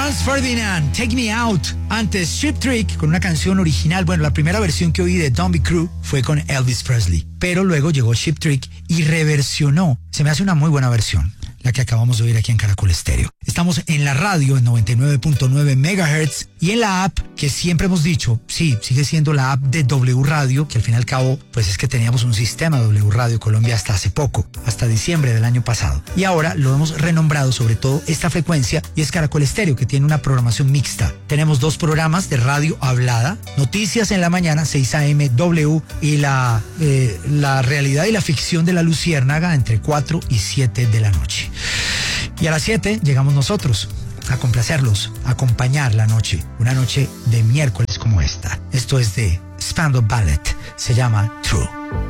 Franz Ferdinand, Take Me Out. Antes, Cheap Trick con una canción original. Bueno, la primera versión que oí de Don't Be Cruel fue con Elvis Presley. Pero luego llegó Cheap Trick y reversionó. Se me hace una muy buena versión, la que acabamos de oír aquí en Caracol Estéreo. Estamos en la radio en 99.9 MHz y en la app que siempre hemos dicho, sí, sigue siendo la app de W Radio, que al fin y al cabo, pues es que teníamos un sistema W Radio Colombia hasta hace poco, hasta diciembre del año pasado. Y ahora lo hemos renombrado, sobre todo esta frecuencia, y es Caracol Estéreo, que tiene una programación mixta. Tenemos 2 programas de radio hablada, noticias en la mañana, 6 AM W, y la realidad y la ficción de la Luciérnaga entre 4 y 7 de la noche. Y a las 7 llegamos nosotros a complacerlos, a acompañar la noche, una noche de miércoles como esta. Esto es de Spandau Ballet, se llama True.